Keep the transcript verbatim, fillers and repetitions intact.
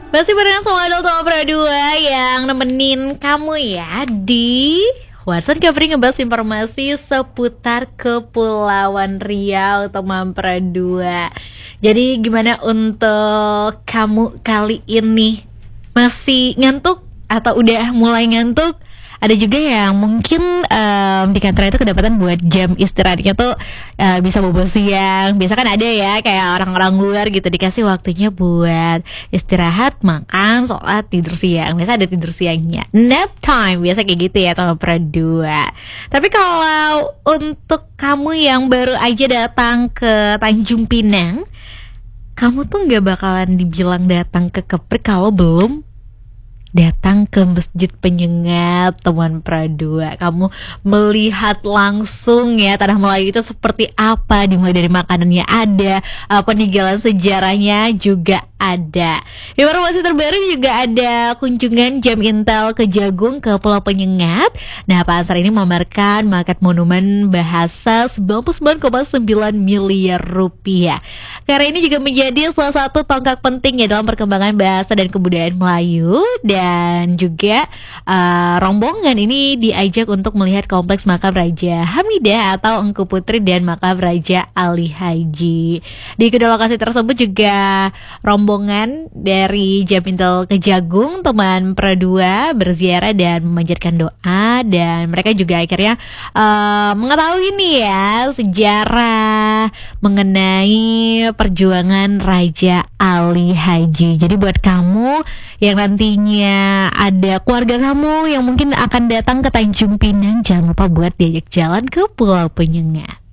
Masih barengan sama Adel sama Pra dua yang nemenin kamu ya di Watson Covery, ngebahas informasi seputar Kepulauan Riau teman Pra dua. Jadi gimana untuk kamu kali ini? Masih ngantuk atau udah mulai ngantuk? Ada juga yang mungkin um, di kantor itu kedapatan buat jam istirahatnya tuh uh, bisa bobo siang. Biasa kan ada ya kayak orang-orang luar gitu dikasih waktunya buat istirahat, makan, sholat, tidur siang. Biasa ada tidur siangnya, nap time, biasa kayak gitu ya teman Pra dua. Tapi kalau untuk kamu yang baru aja datang ke Tanjung Pinang, kamu tuh gak bakalan dibilang datang ke Kepri kalau belum datang ke Masjid Penyengat teman Pra dua. Kamu melihat langsung ya tanah Melayu itu seperti apa, dimulai dari makanannya ada, peninggalan sejarahnya juga ada. Informasi terbaru juga ada kunjungan Jam Intel Kejagung ke Pulau Penyengat. Nah, Pak Ansar ini memamerkan maket monumen bahasa sembilan puluh sembilan koma sembilan miliar rupiah. Karena ini juga menjadi salah satu tonggak penting ya dalam perkembangan bahasa dan kebudayaan Melayu. Dan juga uh, rombongan ini diajak untuk melihat kompleks makam Raja Hamidah atau Engku Putri dan makam Raja Ali Haji. Di kedua lokasi tersebut juga rombongan dari Jam Intel Kejagung teman Pra dua berziarah dan memanjatkan doa, dan mereka juga akhirnya uh, mengetahui nih ya sejarah mengenai perjuangan Raja Ali Haji. Jadi buat kamu yang nantinya ada keluarga kamu yang mungkin akan datang ke Tanjung Pinang, jangan lupa buat diajak jalan ke Pulau Penyengat.